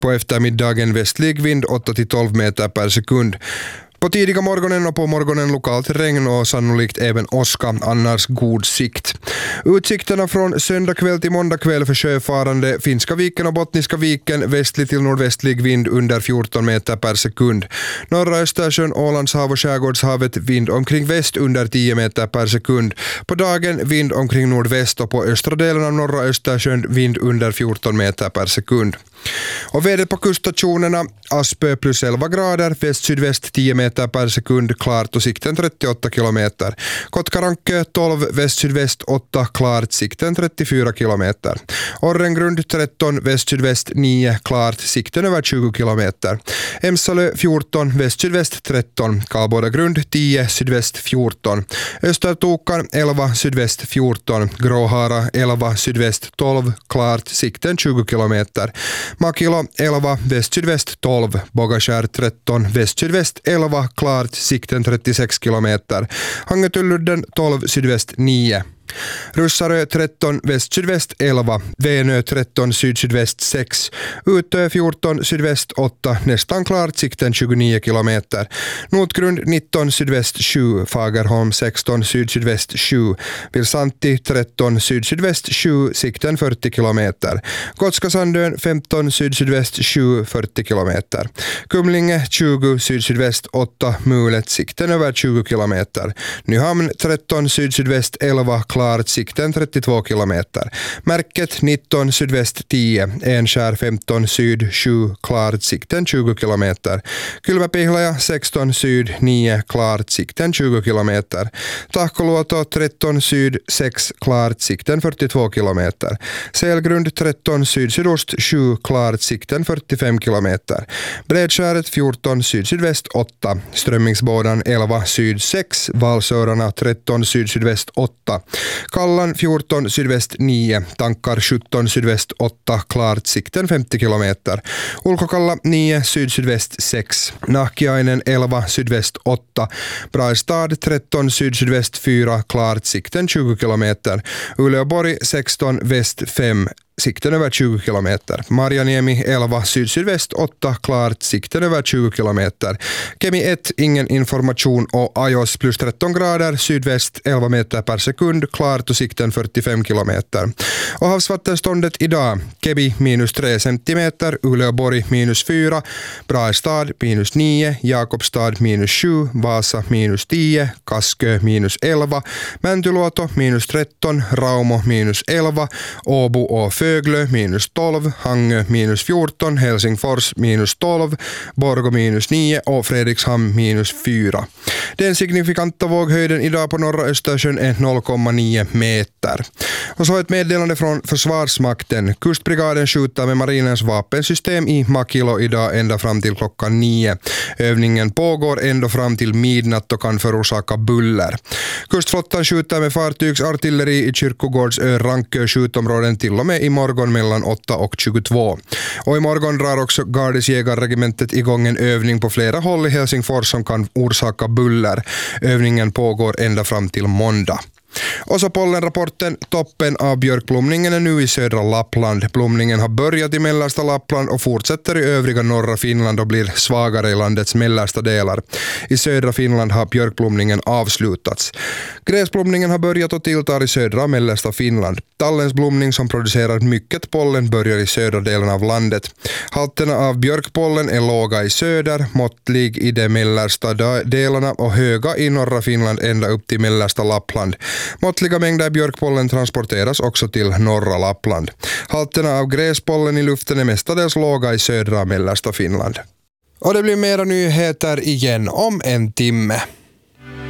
På eftermiddagen västlig vind 8-12 meter per sekund. På tidiga morgonen och på morgonen lokalt regn och sannolikt även åska, annars god sikt. Utsikterna från söndag kväll till måndag kväll för sjöfarande Finska viken och Bottniska viken, västlig till nordvästlig vind under 14 meter per sekund. Norra Östersjön, Ålandshav och Skärgårdshavet vind omkring väst under 10 meter per sekund. På dagen vind omkring nordväst och på östra delen av norra Östersjön vind under 14 meter per sekund. Och vädret på kuststationerna: Aspö plus 11 grader, väst-sydväst 10 meter per sekund, klart och sikten 38 kilometer. Kotkarankö 12, väst-sydväst 8, klart, sikten 34 kilometer. Orrengrund 13, väst-sydväst 9, klart, sikten över 20 kilometer. Emsalö 14, väst-sydväst 13, Kalbodagrund 10, sydväst 14. Östertokan 11, sydväst 14, Gråhara 11, sydväst 12, klart, sikten 20 kilometer. Makilo 11, väst-sydväst 12, Bogaskär 13, väst-sydväst 11, klart, sikten 36 kilometer. Hangetulludden 12, sydväst 9. Russarö 13, väst-sydväst 11, Venö 13, syd-sydväst 6, Utö 14, sydväst 8, nästan klart, sikten 29 kilometer. Notgrund 19, sydväst 7, Fagerholm 16, syd-sydväst 7, Vilsanti 13, syd-sydväst 7, sikten 40 kilometer. Gotska-Sandön 15, syd-sydväst 7, 40 kilometer. Kumlinge 20, syd-sydväst 8, Mulet, sikten över 20 kilometer. Nyhamn 13, syd-sydväst 11, klart, sikten 32 kilometer. Märket 19, sydväst 10, Enskär 15, syd 7, klart, sikten 20 kilometer. Kylmäpihlaja 16, syd 9, klart, sikten 20 kilometer. Tahkoluoto 13, syd 6, klart, sikten 42 kilometer. Selgrund 13, syd-sydost 7, klart, sikten 45 kilometer. Bredskäret 14, syd-sydväst 8, Strömmingsbådan 11, syd 6, Valsörarna 13, syd-sydväst 8. Kallan 14, sydväst 9, Tankar 17, sydväst 8, klart, sikten 50 kilometer. Ulkokalla 9, syd-sydväst 6, Nahkiainen 11, sydväst 8, Brastad 13, syd-sydväst 4, klart, sikten 20 kilometer. Uleåborg 16, väst 5, sikten över 20 kilometer. Marjaniemi 11, syd-sydväst 8, klart, sikten över 20 kilometer. Kemi 1, ingen information och Ajos plus 13 grader, sydväst 11 meter per sekund, klart och sikten 45 kilometer. Och havsvattenståndet idag: Kemi minus 3 centimeter, Uleåborg minus 4, Brastad minus 9, Jakobstad minus 7, Vasa minus 10, Kaskö minus 11, Mäntyluoto minus 13, Raumo minus 11, Åbo och Föglö minus 12, Hangö minus 14, Helsingfors minus 12, Borgå minus 9 och Fredrikshamn minus 4. Den signifikanta våghöjden idag på norra Östersjön är 0,9 meter. Och så ett meddelande från Försvarsmakten. Kustbrigaden skjuter med marinens vapensystem i Makilo idag ända fram till klockan 9. Övningen pågår ändå fram till midnatt och kan förorsaka buller. Kustflottan skjuter med fartygsartilleri i Kyrkogårdsö Rankö skjutområden till och med imorgon mellan 8 och 22. Och imorgon drar också Gardesjägarregementet igång en övning på flera håll i Helsingfors som kan orsaka buller. Övningen pågår ända fram till måndag. Och så pollenrapporten. Toppen av björkblomningen är nu i södra Lappland. Blomningen har börjat i mellersta Lappland och fortsätter i övriga norra Finland och blir svagare i landets mellersta delar. I södra Finland har björkblomningen avslutats. Gräsblomningen har börjat och tilltar i södra och mellersta Finland. Tallens blomning som producerar mycket pollen börjar i södra delen av landet. Halterna av björkpollen är låga i söder, måttlig i de mellersta delarna och höga i norra Finland ända upp till mellersta Lappland. Måttliga mängder björkpollen transporteras också till norra Lappland. Halterna av gräspollen i luften är mestadels låga i södra och mellersta Finland. Och det blir mera nyheter igen om en timme.